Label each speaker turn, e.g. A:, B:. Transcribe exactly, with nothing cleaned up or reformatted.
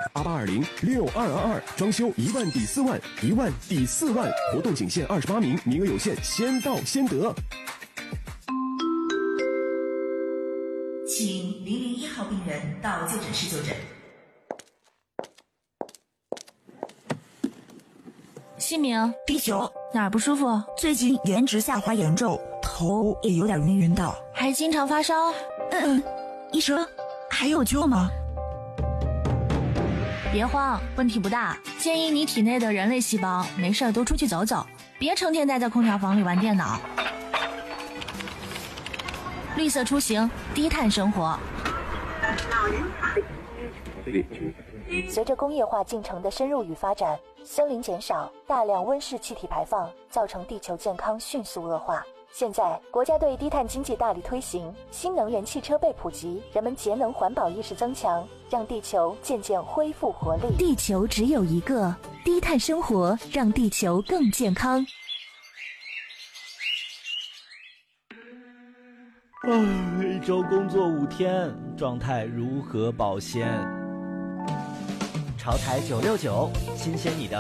A: 八八二零六二二二，装修一万抵四万，一万抵四万，活动仅限二十八名，名额有限，先到先得。
B: 请零零一号病人到就诊室就诊。
C: 姓名？
D: 第九。
C: 哪儿不舒服？
D: 最近颜值下滑严重，头也有点晕晕的，
C: 还经常发烧。
D: 嗯，医生，还有救吗？
C: 别慌，问题不大，建议你体内的人类细胞没事多出去走走，别成天待在空调房里玩电脑。绿色出行，低碳生活。
E: 随着工业化进程的深入与发展，森林减少，大量温室气体排放造成地球健康迅速恶化。现在国家对低碳经济大力推行，新能源汽车被普及，人们节能环保意识增强，让地球渐渐恢复活力。
F: 地球只有一个，低碳生活让地球更健康。
G: 唉，一周工作五天，状态如何保鲜？潮台九六九，新鲜你的